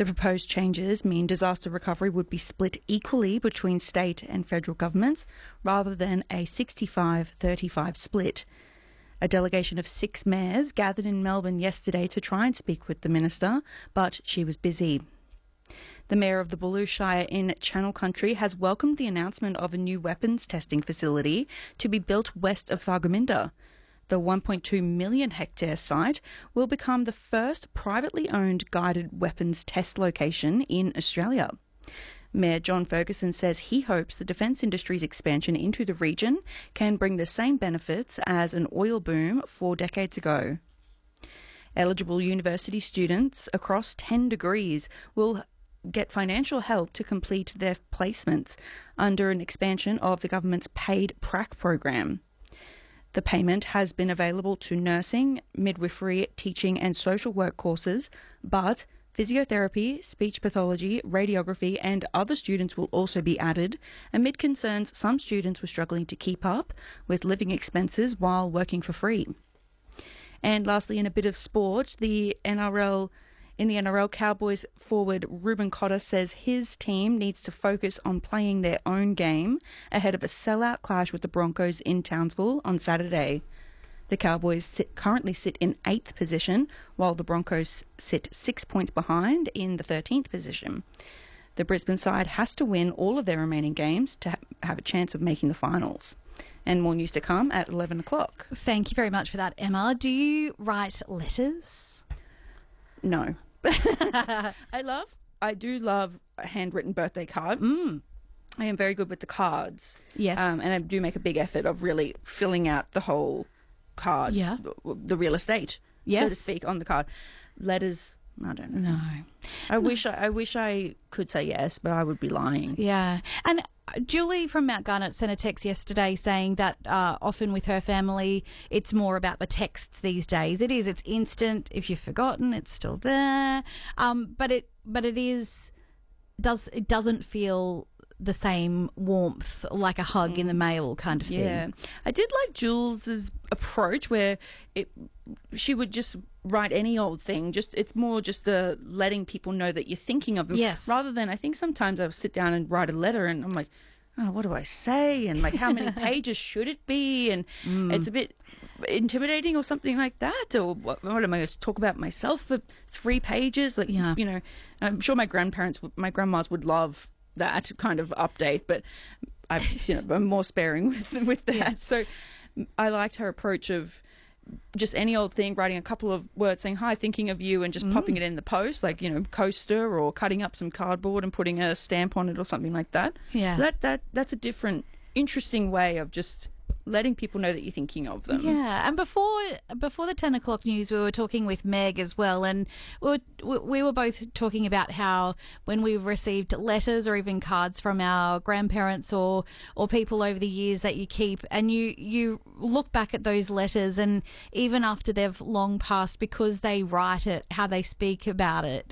The proposed changes mean disaster recovery would be split equally between state and federal governments rather than a 65-35 split. A delegation of 6 mayors gathered in Melbourne yesterday to try and speak with the minister, but she was busy. The Mayor of the Boolaroo Shire in Channel Country has welcomed the announcement of a new weapons testing facility to be built west of Thargomindah. The 1.2 million hectare site will become the first privately owned guided weapons test location in Australia. Mayor John Ferguson says he hopes the defence industry's expansion into the region can bring the same benefits as an oil boom 4 decades ago. Eligible university students across 10 degrees will get financial help to complete their placements under an expansion of the government's paid prac program. The payment has been available to nursing, midwifery, teaching and social work courses, but physiotherapy, speech pathology, radiography and other students will also be added, amid concerns some students were struggling to keep up with living expenses while working for free. And lastly, in a bit of sport, in the NRL, Cowboys forward Ruben Cotter says his team needs to focus on playing their own game ahead of a sellout clash with the Broncos in Townsville on Saturday. The Cowboys currently sit in 8th position, while the Broncos sit 6 points behind in the 13th position. The Brisbane side has to win all of their remaining games to have a chance of making the finals. And more news to come at 11 o'clock. Thank you very much for that, Emma. Do you write letters? No. I do love a handwritten birthday card. I am very good with the cards. Yes. And I do make a big effort of really filling out the whole card. Yeah. The real estate, so to speak, on the card. Letters, I don't know. No. I wish I could say yes, but I would be lying. Yeah. And Julie from Mount Garnet sent a text yesterday saying that often with her family, it's more about the texts these days. It's instant. If you've forgotten, it's still there. But it doesn't feel the same warmth like a hug in the mail kind of thing. Yeah. I did like Jules's approach where she would just write any old thing. It's more just letting people know that you're thinking of them. Yes. Rather than, I think sometimes I'll sit down and write a letter and I'm like, oh, what do I say? And like, how many pages should it be? And it's a bit intimidating or something like that. Or what am I going to talk about myself for 3 pages? Like, you know, I'm sure my grandmas would love that kind of update, but I'm more sparing with that. Yes. So I liked her approach of just any old thing, writing a couple of words saying, hi, thinking of you, and just popping it in the post, like, coaster, or cutting up some cardboard and putting a stamp on it or something like that. Yeah. That's a different, interesting way of just letting people know that you're thinking of them. Yeah, and before the 10 o'clock news, we were talking with Meg as well, and we were both talking about how when we received letters or even cards from our grandparents or people over the years that you keep, and you look back at those letters, and even after they've long passed, because they write it, how they speak about it,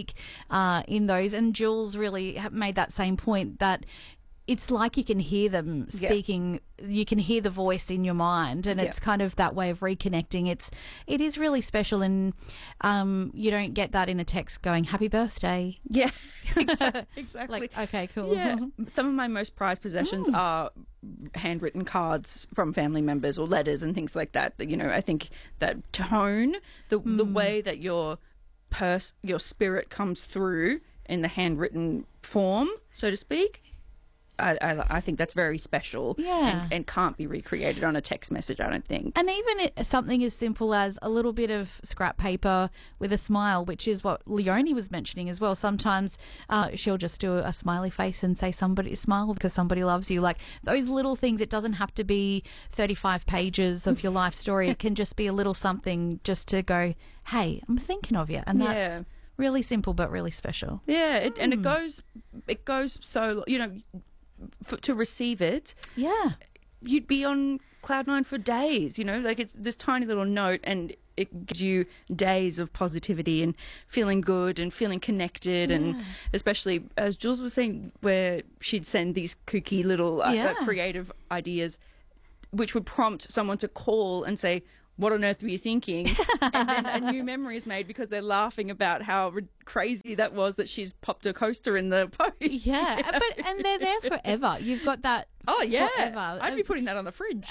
in those. And Jules really made that same point, that it's like you can hear them speaking. Yeah. You can hear the voice in your mind, and it's kind of that way of reconnecting. It is really special, and you don't get that in a text going, happy birthday. Yeah, exactly. Like, okay, cool. Yeah. Some of my most prized possessions are handwritten cards from family members or letters and things like that. I think that tone, the way that your spirit comes through in the handwritten form, so to speak, I think that's very special, and can't be recreated on a text message, I don't think. And even something as simple as a little bit of scrap paper with a smile, which is what Leonie was mentioning as well. Sometimes she'll just do a smiley face and say smile because somebody loves you. Like those little things, it doesn't have to be 35 pages of your life story. It can just be a little something just to go, hey, I'm thinking of you. And that's really simple but really special. Yeah, and it goes so, to receive it, you'd be on cloud 9 for days. Like it's this tiny little note, and it gives you days of positivity and feeling good and feeling connected. And especially as Jules was saying, where she'd send these kooky little creative ideas, which would prompt someone to call and say, what on earth were you thinking? And then a new memory is made because they're laughing about how crazy that was that she's popped a coaster in the post. Yeah, and they're there forever. You've got that. Oh yeah, forever. I'd be putting that on the fridge.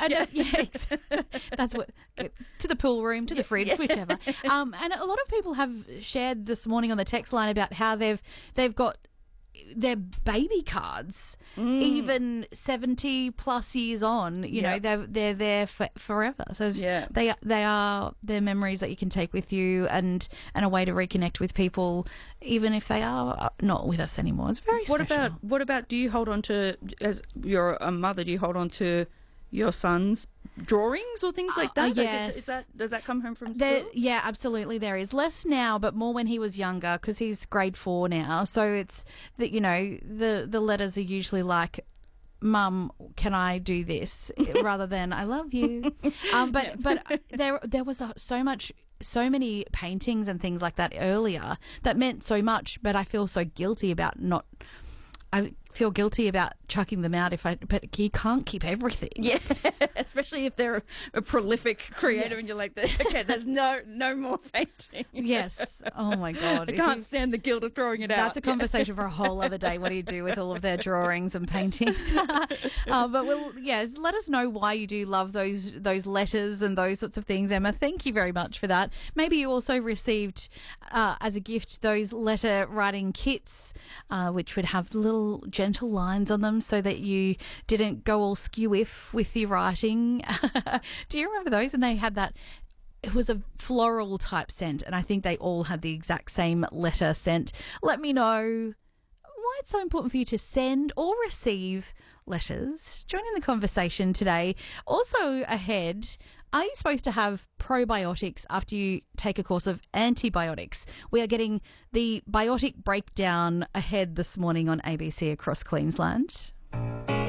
That's what, to the pool room, to the fridge, whichever. And a lot of people have shared this morning on the text line about how they've got their baby cards, even 70 plus years on. You know, they're there forever. So they are their memories that you can take with you, and a way to reconnect with people, even if they are not with us anymore. It's very special. What about? Do you hold on to, as you're a mother? Do you hold on to your son's drawings or things like that? Yes. Does that come home from school? Yeah, absolutely. There is less now, but more when he was younger, because he's grade 4 now. So it's that, you know, the letters are usually like, "Mum, can I do this?" rather than "I love you." But there was so many paintings and things like that earlier that meant so much, but I feel so guilty about not. I feel guilty about chucking them out but you can't keep everything. Yeah, especially if they're a prolific creator and you're like, okay, there's no more painting. Yes. Oh my God. I can't stand the guilt of throwing it out. That's a conversation for a whole other day. What do you do with all of their drawings and paintings? But let us know why you do love those letters and those sorts of things, Emma. Thank you very much for that. Maybe you also received as a gift those letter writing kits, which would have little gentle lines on them so that you didn't go all skew-if with your writing. Do you remember those? And they had that, it was a floral type scent, and I think they all had the exact same letter scent. Let me know why it's so important for you to send or receive letters. Join in the conversation today. Also ahead, are you supposed to have probiotics after you take a course of antibiotics? We are getting the biotic breakdown ahead this morning on ABC across Queensland.